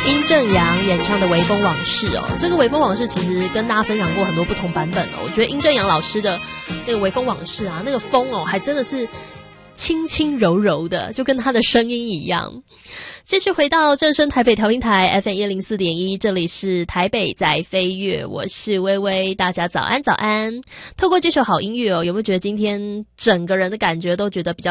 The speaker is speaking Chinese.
殷正阳演唱的《微风往事》哦，这个《微风往事》其实跟大家分享过很多不同版本哦。我觉得殷正阳老师的那个《微风往事》啊，那个风哦，还真的是轻轻柔柔的，就跟他的声音一样。继续回到正声台北调音台 FM104.1，这里是台北在飞跃，我是微微，大家早安早安。透过这首好音乐哦，有没有觉得今天整个人的感觉都觉得比较